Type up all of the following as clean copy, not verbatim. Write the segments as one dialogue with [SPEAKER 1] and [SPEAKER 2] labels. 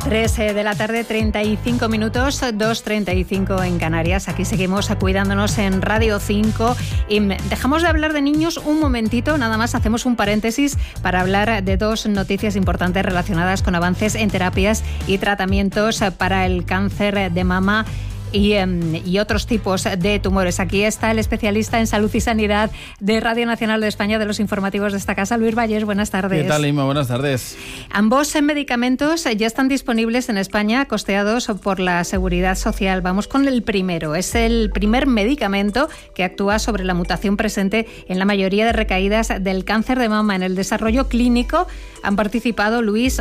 [SPEAKER 1] 3 de la tarde, 35 minutos, 2:35 en Canarias. Aquí seguimos cuidándonos en Radio 5 y dejamos de hablar de niños un momentito, nada más hacemos un paréntesis para hablar de dos noticias importantes relacionadas con avances en terapias y tratamientos para el cáncer de mama y otros tipos de tumores. Aquí está el especialista en salud y sanidad de Radio Nacional de España, de los informativos de esta casa, Luis Vallés. Buenas tardes.
[SPEAKER 2] ¿Qué tal, Inma? Buenas tardes.
[SPEAKER 1] Ambos medicamentos ya están disponibles en España, costeados por la Seguridad Social. Vamos con el primero. Es el primer medicamento que actúa sobre la mutación presente en la mayoría de recaídas del cáncer de mama. En el desarrollo clínico han participado, Luis,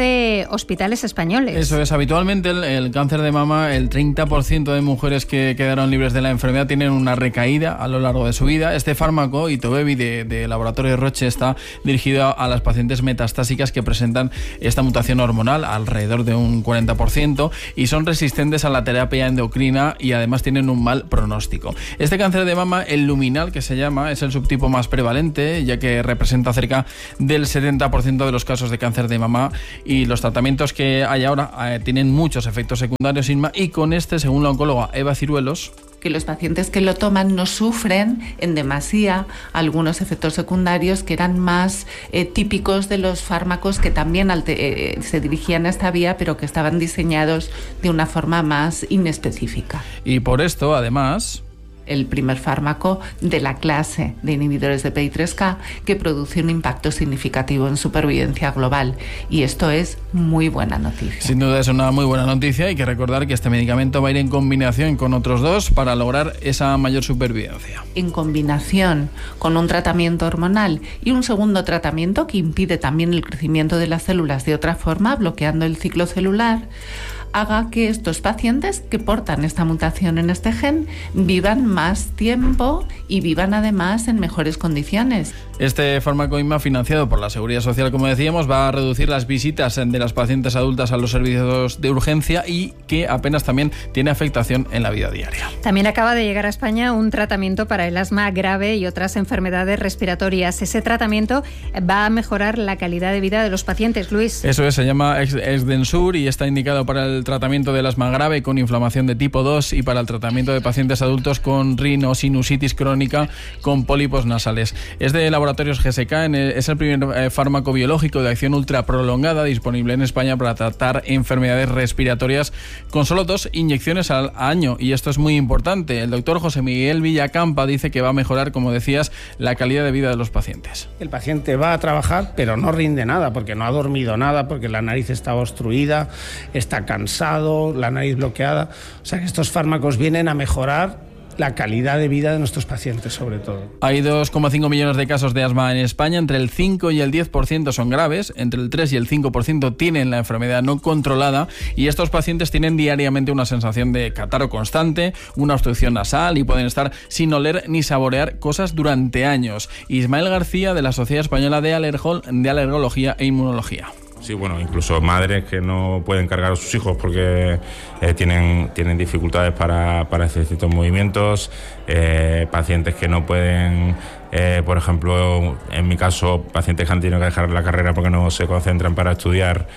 [SPEAKER 1] 11 hospitales españoles.
[SPEAKER 2] Eso es. Habitualmente el cáncer de mama, el 30% de mujeres que quedaron libres de la enfermedad tienen una recaída a lo largo de su vida. Este fármaco, Itovebi, de Laboratorio de Roche, está dirigido a las pacientes metastásicas que presentan esta mutación hormonal, alrededor de un 40%, y son resistentes a la terapia endocrina y además tienen un mal pronóstico. Este cáncer de mama, el luminal, que se llama, es el subtipo más prevalente, ya que representa cerca del 70% de los casos de cáncer de mama, y los tratamientos que hay ahora tienen muchos efectos secundarios, Inma, y con este, según la oncóloga Eva Ciruelos,
[SPEAKER 3] que los pacientes que lo toman no sufren en demasía algunos efectos secundarios que eran más típicos de los fármacos que también se dirigían a esta vía, pero que estaban diseñados de una forma más inespecífica.
[SPEAKER 2] Y por esto, además,
[SPEAKER 3] el primer fármaco de la clase de inhibidores de PI3K que produce un impacto significativo en supervivencia global. Y esto es muy buena noticia.
[SPEAKER 2] Sin duda es una muy buena noticia. Hay que recordar que este medicamento va a ir en combinación con otros dos para lograr esa mayor supervivencia.
[SPEAKER 3] En combinación con un tratamiento hormonal y un segundo tratamiento que impide también el crecimiento de las células de otra forma, bloqueando el ciclo celular, haga que estos pacientes que portan esta mutación en este gen vivan más tiempo y vivan además en mejores condiciones.
[SPEAKER 2] Este fármaco, Inma, financiado por la Seguridad Social, como decíamos, va a reducir las visitas de las pacientes adultas a los servicios de urgencia y que apenas también tiene afectación en la vida diaria.
[SPEAKER 1] También acaba de llegar a España un tratamiento para el asma grave y otras enfermedades respiratorias. Ese tratamiento va a mejorar la calidad de vida de los pacientes, Luis.
[SPEAKER 2] Eso es, se llama Exdensur y está indicado para el tratamiento del asma grave con inflamación de tipo 2 y para el tratamiento de pacientes adultos con rinosinusitis crónica con pólipos nasales. Es de Laboratorios GSK, es el primer fármaco biológico de acción ultra prolongada disponible en España para tratar enfermedades respiratorias con solo 2 inyecciones al año, y esto es muy importante. El doctor José Miguel Villacampa dice que va a mejorar, como decías, la calidad de vida de los pacientes.
[SPEAKER 4] El paciente va a trabajar, pero no rinde nada, porque no ha dormido nada, porque la nariz está obstruida, está cansado, la nariz bloqueada. O sea que estos fármacos vienen a mejorar la calidad de vida de nuestros pacientes, sobre todo.
[SPEAKER 2] Hay 2,5 millones de casos de asma en España, entre el 5 y el 10% son graves, entre el 3 y el 5% tienen la enfermedad no controlada, y estos pacientes tienen diariamente una sensación de catarro constante, una obstrucción nasal y pueden estar sin oler ni saborear cosas durante años. Ismael García, de la Sociedad Española de Alergología e Inmunología.
[SPEAKER 5] Sí, bueno, incluso madres que no pueden cargar a sus hijos porque tienen dificultades para hacer ciertos movimientos, pacientes que no pueden, por ejemplo, en mi caso, pacientes que han tenido que dejar la carrera porque no se concentran para estudiar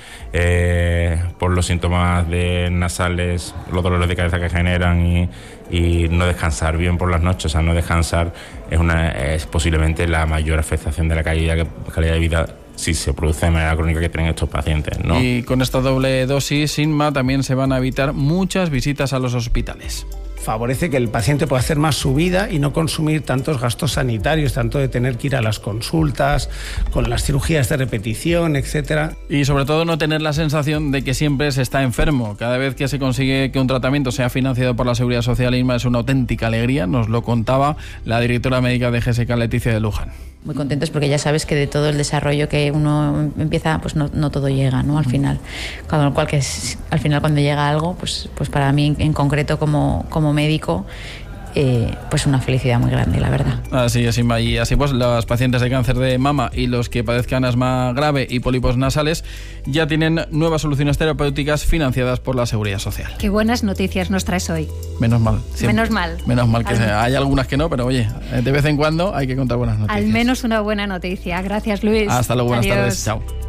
[SPEAKER 5] por los síntomas nasales, los dolores de cabeza que generan y no descansar bien por las noches. O sea, no descansar es posiblemente la mayor afectación de la calidad de vida si se produce de manera crónica que tienen estos pacientes, ¿no?
[SPEAKER 2] Y con esta doble dosis, Inma, también se van a evitar muchas visitas a los hospitales.
[SPEAKER 4] Favorece que el paciente pueda hacer más su vida y no consumir tantos gastos sanitarios, tanto de tener que ir a las consultas, con las cirugías de repetición, etcétera.
[SPEAKER 2] Y sobre todo no tener la sensación de que siempre se está enfermo. Cada vez que se consigue que un tratamiento sea financiado por la Seguridad Social, Inma, es una auténtica alegría. Nos lo contaba la directora médica de GSK, Leticia de Luján.
[SPEAKER 6] Muy contentos porque ya sabes que de todo el desarrollo que uno empieza, pues no todo llega, ¿no? Al final, con lo cual al final cuando llega algo, pues para mí en concreto como médico, pues una felicidad muy grande, la verdad.
[SPEAKER 2] Así es, Inma. Y así pues los pacientes de cáncer de mama y los que padezcan asma grave y pólipos nasales ya tienen nuevas soluciones terapéuticas financiadas por la Seguridad Social.
[SPEAKER 1] Qué buenas noticias nos traes hoy.
[SPEAKER 2] Menos mal. Siempre. Menos mal que hay algunas que no, pero oye, de vez en cuando hay que contar buenas noticias.
[SPEAKER 1] Al menos una buena noticia. Gracias, Luis.
[SPEAKER 2] Hasta luego, buenas
[SPEAKER 1] Adiós.
[SPEAKER 2] tardes. Chao.